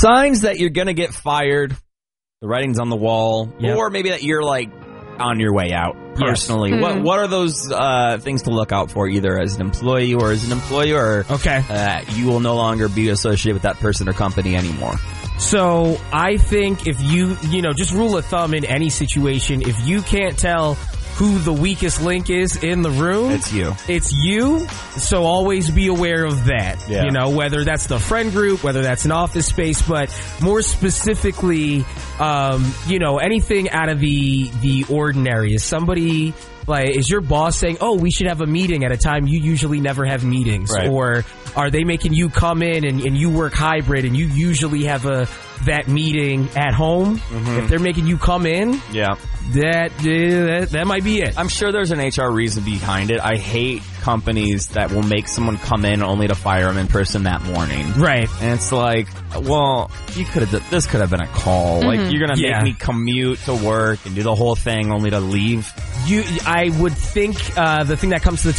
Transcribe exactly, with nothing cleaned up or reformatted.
Signs that you're going to get fired, the writing's on the wall, yep. or maybe that you're like on your way out personally. Yes. What Mm-hmm. what are those uh, things to look out for, either as an employee or as an employer? Okay. Uh, you will no longer be associated with that person or company anymore. So I think if you, you know, just rule of thumb in any situation, if you can't tell who the weakest link is in the room, It's you. It's you. So always be aware of that. Yeah. You know, whether that's the friend group, whether that's an office space, but more specifically, um, you know, anything out of the, the ordinary. Is somebody, like, is your boss saying, oh, we should have a meeting at a time you usually never have meetings? Right. Or are they making you come in and, and you work hybrid and you usually have a, that meeting at home? Mm-hmm. If they're making you come in, Yeah. that, uh, that, that might be it. I'm sure there's an H R reason behind it. I hate companies that will make someone come in only to fire them in person that morning. Right. And it's like, well, you could have, this could have been a call. Mm-hmm. Like, you're going to Yeah. make me commute to work and do the whole thing only to leave. You, I would think, uh, the thing that comes to the